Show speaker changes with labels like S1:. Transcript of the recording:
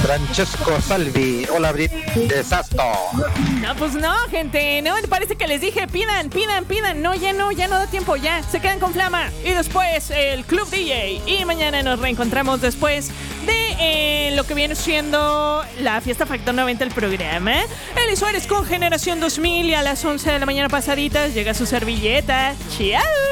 S1: Francesco Salvi, hola Brit, desastre.
S2: No, pues no, gente. No, parece que les dije, pidan. No, ya no da tiempo, ya. Se quedan con Flama. Y después el Club DJ. Y mañana nos reencontramos después de lo que viene siendo la Fiesta Factor 90, el programa. Eli Suárez con Generación 2000 y a las 11 de la mañana pasaditas llega su servilleta. ¡Chao!